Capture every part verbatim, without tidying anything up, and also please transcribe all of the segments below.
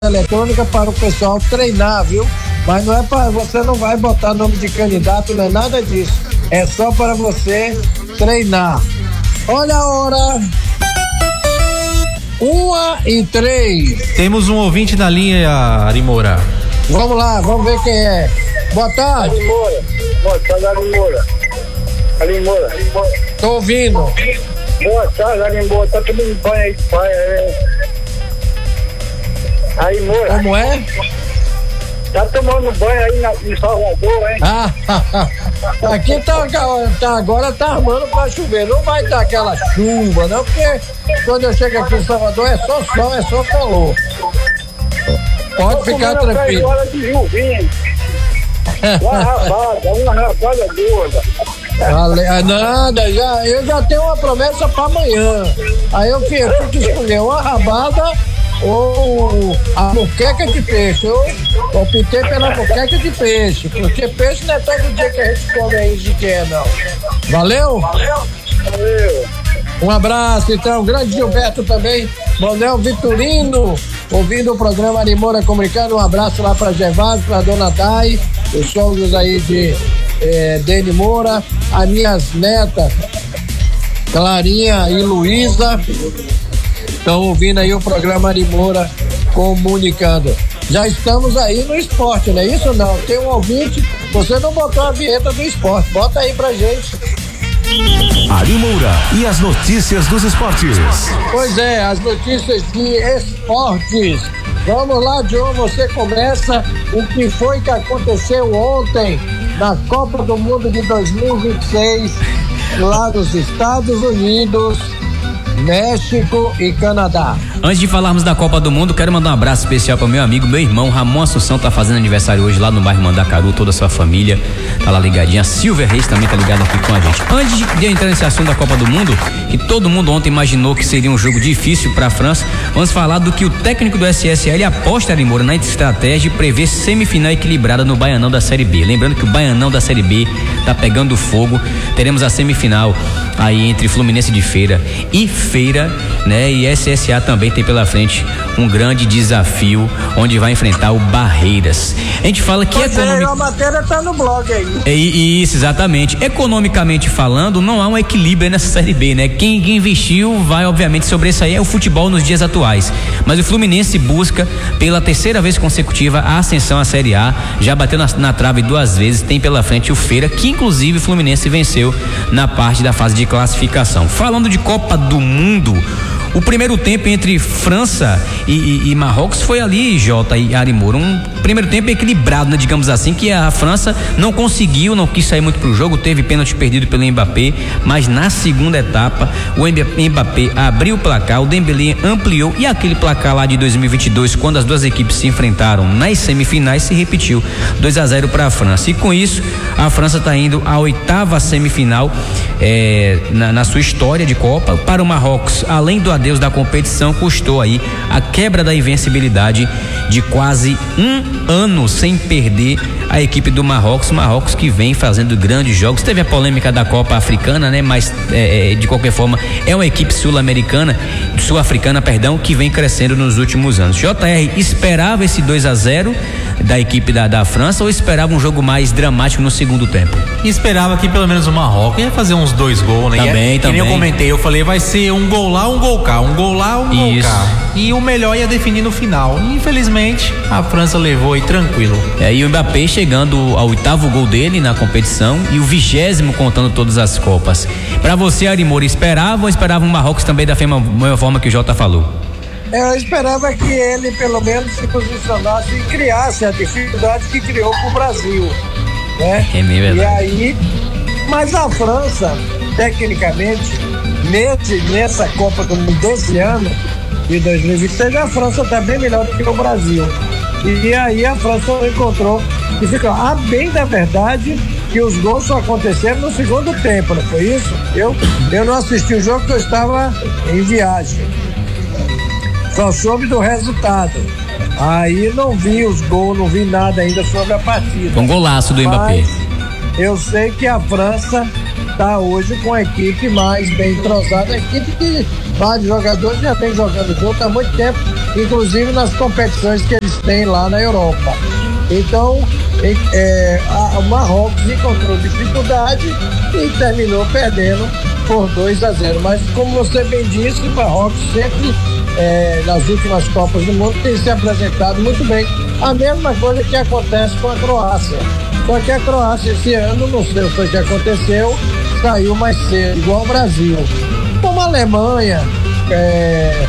eletrônica para o pessoal treinar, viu? Mas não é para, você não vai botar nome de candidato, não é nada disso. É só para você treinar. Olha a hora. Uma e três. Temos um ouvinte na linha, Ari Moura. Vamos lá, vamos ver quem é. Boa tarde. Ari Moura. Boa tarde, Ari Moura. Ari Moura. Tô ouvindo. Boa tarde, Ari Moura. Tá tomando banho aí, pai. É... Aí, Moura. Como é? Tá tomando banho aí na, em Salvador, hein? Ah, aqui tá, tá, agora tá armando pra chover. Não vai dar aquela chuva, não, porque quando eu chego aqui em Salvador é só sol, é só calor. Pode ficar tranquilo. Hora de chuvinha. Uma rabada, uma rabada gorda. Vale, nada, já, eu já tenho uma promessa pra amanhã. Aí eu fico que escolher uma rabada ou a moqueca de peixe. Eu optei pela moqueca de peixe, porque peixe não é todo dia que a gente come aí de que é, não. Valeu? Valeu. Um abraço, então, grande Gilberto também, Manuel Vitorino, ouvindo o programa Ari Moura Comunicando. Um abraço lá pra Gervásio, pra Dona Dai, os sogros aí de eh, Dene Moura, as minhas netas, Clarinha e Luísa, estão ouvindo aí o programa Ari Moura Comunicando. Já estamos aí no esporte, não é isso? Não, tem um ouvinte, você não botou a vinheta do esporte, bota aí pra gente. Ari Moura e as notícias dos esportes. Pois é, as notícias de esportes. Vamos lá, John, você começa. O que foi que aconteceu ontem na Copa do Mundo de dois mil e vinte e seis, lá nos Estados Unidos, México e Canadá. Antes de falarmos da Copa do Mundo, quero mandar um abraço especial para meu amigo, meu irmão Ramon Assunção, tá fazendo aniversário hoje lá no bairro Mandacaru, toda a sua família tá lá ligadinha. A Silvia Reis também tá ligada aqui com a gente. Antes de, de entrar nesse assunto da Copa do Mundo, que todo mundo ontem imaginou que seria um jogo difícil para a França, vamos falar do que o técnico do S S L aposta, Ari Moura, na estratégia e prevê semifinal equilibrada no Baianão da Série B. Lembrando que o Baianão da Série B tá pegando fogo, teremos a semifinal aí entre Fluminense de Feira e Feira, né? E S S A também tem pela frente um grande desafio, onde vai enfrentar o Barreiras. A gente fala que Mas economic... é, a matéria tá no blog aí. É, isso, exatamente. Economicamente falando, não há um equilíbrio nessa Série B, né? Quem, quem investiu vai, obviamente, sobressair é o futebol nos dias atuais. Mas o Fluminense busca, pela terceira vez consecutiva, a ascensão à Série A. Já bateu na, na trave duas vezes, tem pela frente o Feira, que inclusive o Fluminense venceu na parte da fase de classificação. Falando de Copa do Mundo, o primeiro tempo entre França e, e, e Marrocos foi ali, Jota e Ari Moura, um primeiro tempo equilibrado, né, digamos assim, que a França não conseguiu, não quis sair muito pro jogo, teve pênalti perdido pelo Mbappé, mas na segunda etapa o Mbappé abriu o placar, o Dembélé ampliou e aquele placar lá de dois mil e vinte e dois, quando as duas equipes se enfrentaram nas semifinais, se repetiu, dois a zero para a França. E com isso a França está indo à oitava semifinal é, na, na sua história de Copa. Para o Marrocos, além do adeus da competição, custou aí a quebra da invencibilidade de quase um ano sem perder a equipe do Marrocos, Marrocos que vem fazendo grandes jogos. Teve a polêmica da Copa Africana, né? Mas é, de qualquer forma é uma equipe sul-americana, sul-africana, perdão, que vem crescendo nos últimos anos. J R, esperava esse dois a zero da equipe da, da França ou esperava um jogo mais dramático no segundo tempo? Esperava que pelo menos o Marrocos ia fazer uns dois gols, né? Também, e, também. Que nem eu comentei, eu falei, vai ser um gol lá, um gol cá, um gol lá, um gol Isso. cá. E o melhor ia definir no final. E, infelizmente, a França levou aí tranquilo. É, e o Mbappé chegando ao oitavo gol dele na competição e o vigésimo contando todas as Copas. Pra você, Ari Moura, esperava ou esperava um Marrocos também da mesma, mesma forma que o Jota falou? Eu esperava que ele pelo menos se posicionasse e criasse a dificuldade que criou pro Brasil, né? É meio verdade. E aí, mas a França, tecnicamente, nesse, nessa Copa do Mundo desse ano, de dois mil e vinte e seis, a França está bem melhor do que o Brasil. E aí a França encontrou e ficou, a bem da verdade, que os gols só aconteceram no segundo tempo, não foi isso? Eu, eu não assisti o jogo porque eu estava em viagem. Só soube do resultado. Aí não vi os gols, não vi nada ainda sobre a partida. Um golaço do Mbappé. Mas eu sei que a França está hoje com a equipe mais bem entrosada, a equipe que Vários jogadores já vêm jogando junto há muito tempo, inclusive nas competições que eles têm lá na Europa. Então, é, a, o Marrocos encontrou dificuldade e terminou perdendo por dois a zero. Mas, como você bem disse, o Marrocos sempre, é, nas últimas Copas do Mundo, tem se apresentado muito bem. A mesma coisa que acontece com a Croácia. Só que a Croácia esse ano, não sei o que foi que aconteceu, saiu mais cedo, igual o Brasil. Como a Alemanha, é,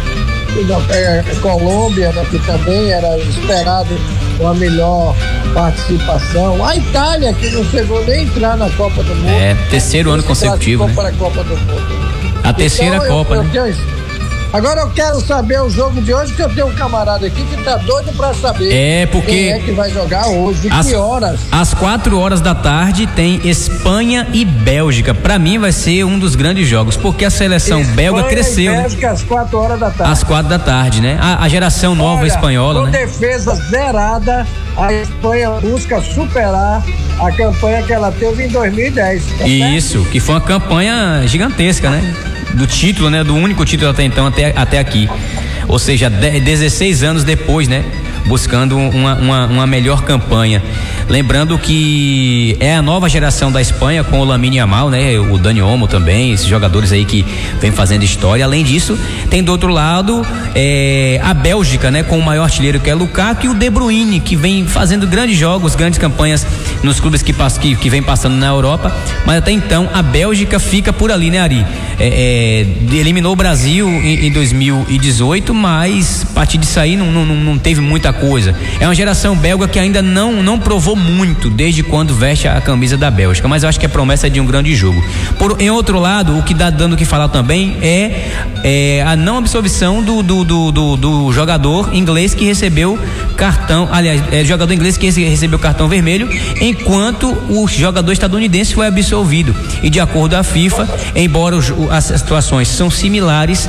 é, Colômbia, né, que também era esperado uma melhor participação. A Itália, que não chegou nem a entrar na Copa do Mundo. É, terceiro ano consecutivo, né? Para a Copa do Mundo. A terceira então, Copa, eu, né? Eu tenho... Agora eu quero saber o jogo de hoje, que eu tenho um camarada aqui que tá doido pra saber é porque quem é que vai jogar hoje, às, que horas. Às quatro horas da tarde tem Espanha e Bélgica. Pra mim vai ser um dos grandes jogos, porque a seleção Espanha belga cresceu. E Bélgica, né? Às quatro horas da tarde. Às quatro da tarde, né? A, a geração nova Olha, espanhola, com né? defesa zerada, a Espanha busca superar a campanha que ela teve em dois mil e dez. Tá Isso, certo? que foi uma campanha gigantesca, né? Do título, né? Do único título até então, até, até aqui. Ou seja, dezesseis anos depois, né? Buscando uma, uma, uma melhor campanha. Lembrando que é a nova geração da Espanha com o Lamine Yamal, né? O Dani Olmo também, esses jogadores aí que vem fazendo história. Além disso, tem do outro lado é, a Bélgica, né? Com o maior artilheiro que é Lukaku, e o De Bruyne, que vem fazendo grandes jogos, grandes campanhas nos clubes que, que, que vem passando na Europa. Mas até então a Bélgica fica por ali, né, Ari? É, é, eliminou o Brasil em, em dois mil e dezoito, mas a partir disso aí não, não, não teve muita coisa. É uma geração belga que ainda não, não provou muito desde quando veste a camisa da Bélgica, mas eu acho que é promessa de um grande jogo. Por, em outro lado, o que dá dando o que falar também é, é a não absorção do, do, do, do, do jogador inglês que recebeu cartão, aliás, é, jogador inglês que recebeu cartão vermelho, enquanto o jogador estadunidense foi absolvido. E de acordo com a FIFA, embora os, as situações são similares,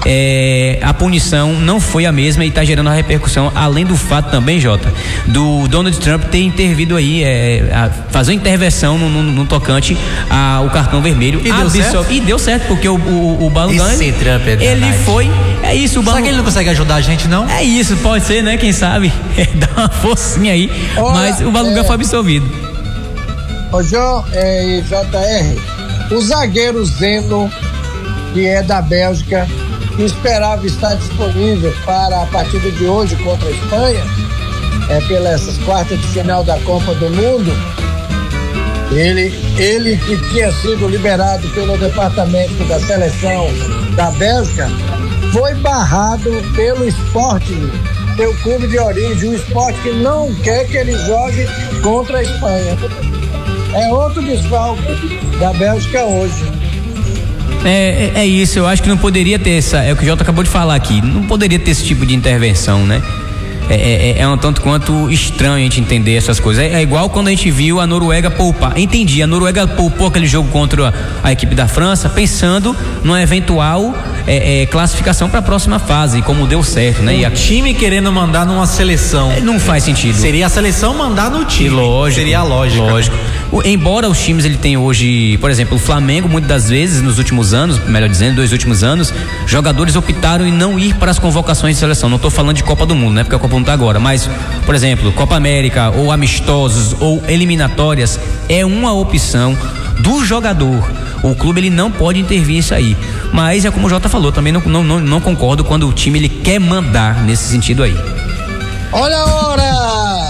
é, a punição não foi a mesma e está gerando uma repercussão, além do fato também, Jota, do Donald Trump ter intervido aí, é, a fazer uma intervenção no, no, no tocante ao cartão vermelho. E deu certo? E deu certo, porque o, o, o Balungani, Esse Trump é ele verdade. foi, é isso, o Será que ele não consegue ajudar a gente, não? É isso, pode ser, né? Quem sabe? Dá uma forcinha aí. Olha, mas o Balungani é... foi absolvido. Ô, João é, e J R, o zagueiro Zeno, que é da Bélgica, que esperava estar disponível para a partida de hoje contra a Espanha, é, pelas quartas de final da Copa do Mundo. Ele, ele que tinha sido liberado pelo departamento da seleção da Bélgica, foi barrado pelo Sporting, seu clube de origem, o Sporting que não quer que ele jogue contra a Espanha. É outro desfalque da Bélgica hoje. É, é, é isso, eu acho que não poderia ter essa, é o que o Jota acabou de falar aqui, não poderia ter esse tipo de intervenção, né? É, é, é um tanto quanto estranho a gente entender essas coisas. É, é igual quando a gente viu a Noruega poupar. Entendi, a Noruega poupou aquele jogo contra a, a equipe da França, pensando numa eventual é, é, classificação para a próxima fase, como deu certo, né? Um e a... time querendo mandar numa seleção. É, não faz sentido. Seria a seleção mandar no time. E lógico. Seria a lógica. Lógico. O, embora os times ele tem hoje, por exemplo, o Flamengo, muitas das vezes, nos últimos anos, melhor dizendo, dois últimos anos, jogadores optaram em não ir para as convocações de seleção. Não estou falando de Copa do Mundo, né? Porque a Copa do Mundo tá agora, mas, por exemplo, Copa América, ou amistosos, ou eliminatórias, é uma opção do jogador. O clube ele não pode intervir isso aí. Mas é como o Jota falou, também não, não, não, não concordo quando o time ele quer mandar nesse sentido aí. Olha a hora!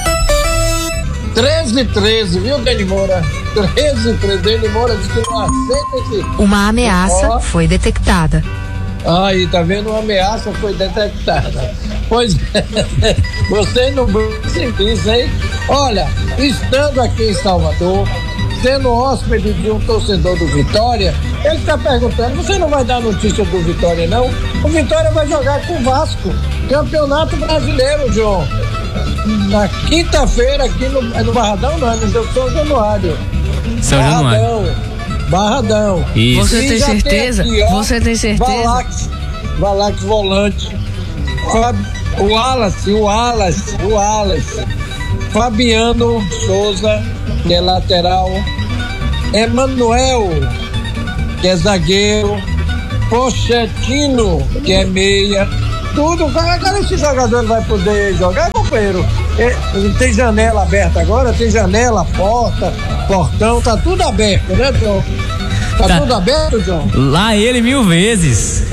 treze e treze, viu, Dani Moura? treze e treze, Dani Moura disse que não aceita esse... Uma ameaça foi detectada. Aí, tá vendo? Uma ameaça foi detectada. Pois é, você não isso, hein? Olha, estando aqui em Salvador, sendo hóspede de um torcedor do Vitória, ele está perguntando, você não vai dar notícia do Vitória, não? O Vitória vai jogar com o Vasco, Campeonato Brasileiro, João. Na quinta-feira aqui no, no Barradão, não, no São Januário. São Januário. Barradão. Barradão. Isso. Você E tem já certeza? Tem aqui, ó, Você tem certeza? Valax, Valax volante. Fab, o Wallace, o Wallace, o Wallace. Fabiano Souza, que é lateral. Emanuel, que é zagueiro. Pochettino, que é meia. Tudo, agora esse jogador vai poder jogar, companheiro. É, tem janela aberta agora, tem janela, porta, portão, tá tudo aberto, né, John? Tá, tá tudo aberto, John? Lá ele mil vezes.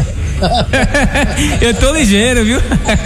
Eu tô ligeiro, viu?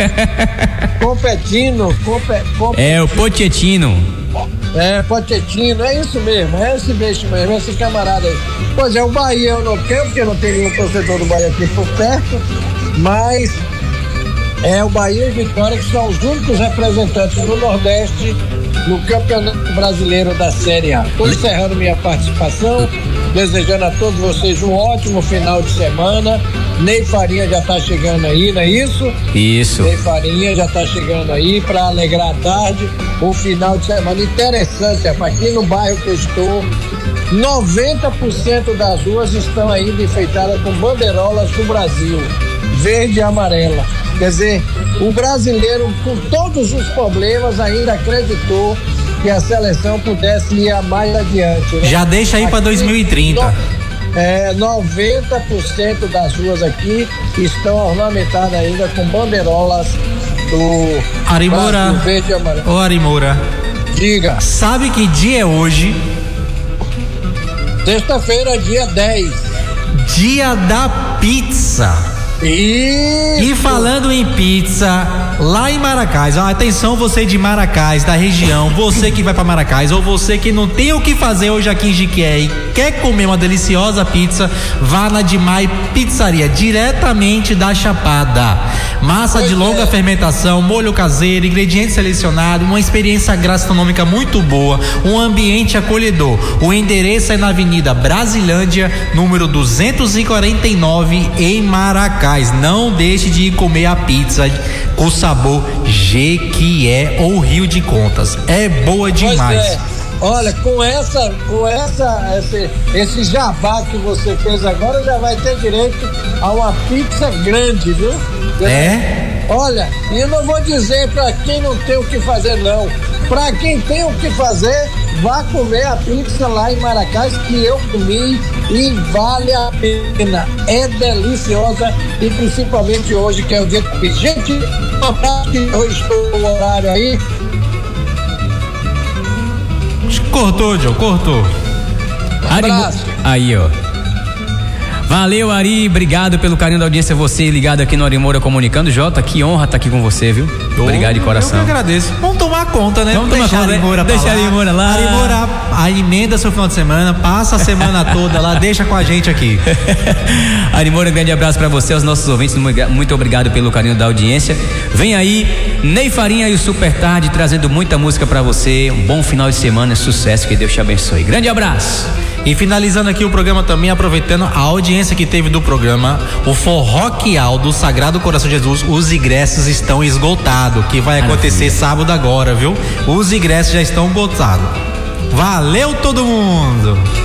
Competino, compe, compe, É o Pochettino. É, Pochettino, é isso mesmo, é esse bicho mesmo, esse camarada aí. Pois é, o Bahia eu não quero, porque não tem nenhum torcedor do Bahia aqui por perto, mas é o Bahia e Vitória que são os únicos representantes do Nordeste no Campeonato Brasileiro da Série A. Estou encerrando minha participação, desejando a todos vocês um ótimo final de semana. Ney Farinha já está chegando aí, não é isso? Isso. Ney Farinha já está chegando aí para alegrar a tarde, o final de semana interessante, rapaz. Aqui no bairro que eu estou, noventa por cento das ruas estão ainda enfeitadas com bandeirolas do Brasil, verde e amarela. Quer dizer, o brasileiro, com todos os problemas, ainda acreditou que a seleção pudesse ir a mais adiante, né? Já deixa aí para dois mil e trinta. No, é, noventa por cento das ruas aqui estão ornamentadas ainda com bandeirolas do Ari Moura. Brasil, verde e amarelo. Ô Ari Moura, Diga. sabe que dia é hoje? Sexta-feira, dia dez. Dia da pizza. E... E falando em pizza, lá em Maracás, ó, atenção você de Maracás, da região, você que vai pra Maracás, ou você que não tem o que fazer hoje aqui em Jiquié e quer comer uma deliciosa pizza, vá na Dimai Pizzaria, diretamente da Chapada. Massa Pois de longa é. fermentação, molho caseiro, ingredientes selecionados, uma experiência gastronômica muito boa, um ambiente acolhedor. O endereço é na Avenida Brasilândia, número duzentos e quarenta e nove, em Maracás. Não deixe de ir comer a pizza com sabor Jequié ou Rio de Contas. É boa demais. Pois é. Olha, com essa, com essa, esse, esse jabá que você fez agora, já vai ter direito a uma pizza grande, viu? É? Olha, e eu não vou dizer pra quem não tem o que fazer, não. Pra quem tem o que fazer, vá comer a pizza lá em Maracás, que eu comi e vale a pena. É deliciosa e principalmente hoje, que é o dia da pizza. Gente, um abraço, que eu estou no horário aí. Cortou, Joe, cortou. Ari, Abraço. aí, ó. Valeu, Ari, obrigado pelo carinho da audiência, você ligado aqui no Ari Moura Comunicando. Jota, que honra estar aqui com você, viu? Obrigado de coração. Eu que agradeço. Vamos tomar conta, né? Vamos tomar deixar conta, a Ari Moura deixa pra a Ari Moura lá. Ari Moura, a emenda seu final de semana, passa a semana toda lá, deixa com a gente aqui. Ari Moura, um grande abraço pra você, aos nossos ouvintes, muito obrigado pelo carinho da audiência. Vem aí, Ney Farinha e o Super Tarde, trazendo muita música pra você. Um bom final de semana, sucesso, que Deus te abençoe. Grande abraço. E finalizando aqui o programa também, aproveitando a audiência que teve do programa, o Forroquial do Sagrado Coração de Jesus, os ingressos estão esgotados, que vai acontecer sábado agora, viu? Os ingressos já estão esgotados. Valeu todo mundo!